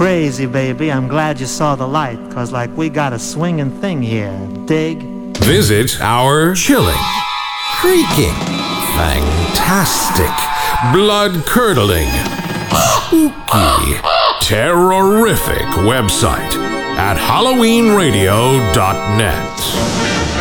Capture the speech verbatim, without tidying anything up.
crazy, baby. I'm glad you saw the light, cause like we got a swinging thing here. Dig? Visit our chilling, freaking, fantastic, blood-curdling, spooky, terrorific website at halloween radio dot net.